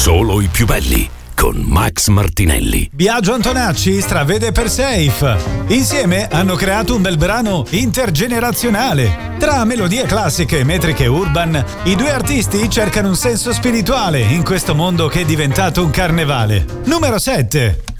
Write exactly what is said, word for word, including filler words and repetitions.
Solo i più belli con Max Martinelli. Biagio Antonacci stravede per Safe. Insieme hanno creato un bel brano intergenerazionale. Tra melodie classiche e metriche urban, i due artisti cercano un senso spirituale in questo mondo che è diventato un carnevale. Numero sette.